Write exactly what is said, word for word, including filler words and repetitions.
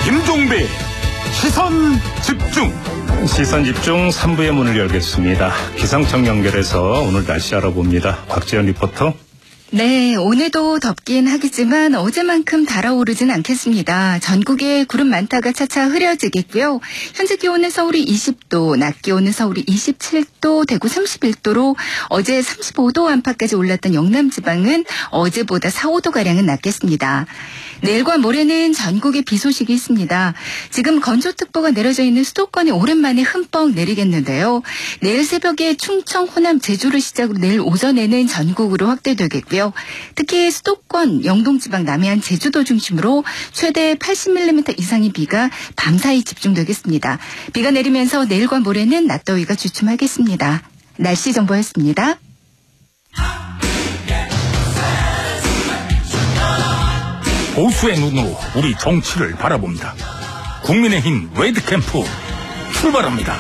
김종배 시선 집중. 시선 집중 삼 부의 문을 열겠습니다. 기상청 연결해서 오늘 날씨 알아봅니다. 곽지연 리포터. 네, 오늘도 덥긴 하겠지만 어제만큼 달아오르진 않겠습니다. 전국에 구름 많다가 차차 흐려지겠고요. 현재 기온은 서울이 이십 도, 낮 기온은 서울이 이십칠 도, 대구 삼십일 도로 어제 삼십오 도 안팎까지 올랐던 영남 지방은 어제보다 사, 오 도가량은 낮겠습니다. 내일과 모레는 전국에 비 소식이 있습니다. 지금 건조특보가 내려져 있는 수도권에 오랜만에 흠뻑 내리겠는데요. 내일 새벽에 충청, 호남, 제주를 시작으로 내일 오전에는 전국으로 확대되겠고요. 특히 수도권, 영동지방, 남해안, 제주도 중심으로 최대 팔십 밀리미터 이상의 비가 밤사이 집중되겠습니다. 비가 내리면서 내일과 모레는 낮더위가 주춤하겠습니다. 날씨 정보였습니다. 보수의 눈으로 우리 정치를 바라봅니다. 국민의힘 레드캠프 출발합니다.